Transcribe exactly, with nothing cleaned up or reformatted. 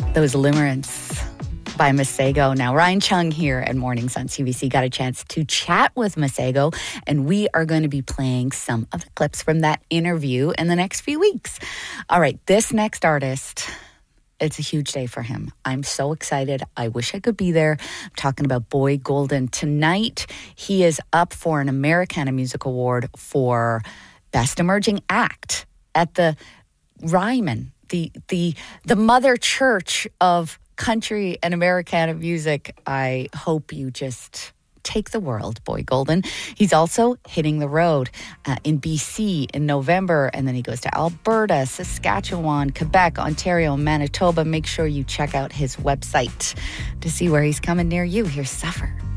Those limerence by Masego. Now, Ryan Chung here at Mornings on C B C got a chance to chat with Masego, and we are going to be playing some of the clips from that interview in the next few weeks. All right, this next artist, it's a huge day for him. I'm so excited. I wish I could be there. I'm talking about Boy Golden. Tonight, he is up for an Americana Music Award for Best Emerging Act at the Ryman, the the the mother church of country and Americana music. I hope you just take the world, Boy Golden. He's also hitting the road uh, in B C in November, and then he goes to Alberta, Saskatchewan, Quebec, Ontario, Manitoba. Make sure you check out his website to see where he's coming near you. Here's Suffer.